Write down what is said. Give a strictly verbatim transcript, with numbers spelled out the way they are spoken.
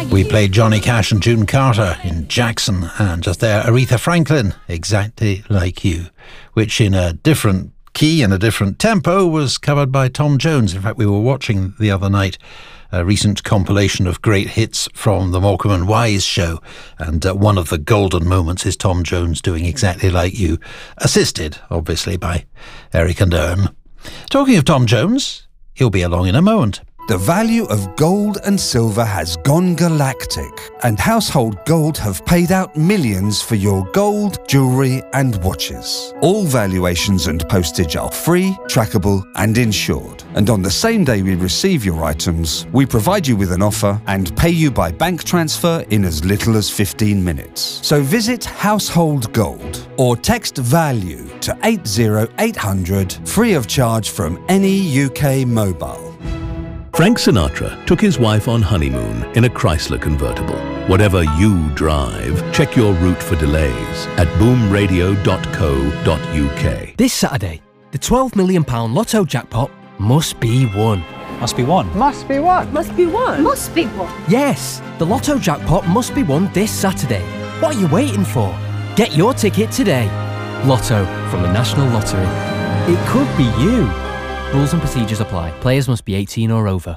We played Johnny Cash and June Carter in Jackson, and just there Aretha Franklin, Exactly Like You, which in a different key and a different tempo was covered by Tom Jones. In fact, we were watching the other night a recent compilation of great hits from the Morecambe and Wise show, and uh, one of the golden moments is Tom Jones doing Exactly Like You, assisted obviously by Eric and Ern. Talking of Tom Jones, he'll be along in a moment. The value of gold and silver has gone galactic, and Household Gold have paid out millions for your gold, jewellery and watches. All valuations and postage are free, trackable and insured. And on the same day we receive your items, we provide you with an offer and pay you by bank transfer in as little as fifteen minutes. So visit Household Gold or text VALUE to eight zero eight hundred, free of charge from any U K mobile. Frank Sinatra took his wife on honeymoon in a Chrysler convertible. Whatever you drive, check your route for delays at boom radio dot co dot U K. This Saturday, the twelve million pound lotto jackpot must be won. Must be won. Must be won. Must be won. Must be won. Yes, the lotto jackpot must be won this Saturday. What are you waiting for? Get your ticket today. Lotto from the National Lottery. It could be you. Rules and procedures apply. Players must be eighteen or over.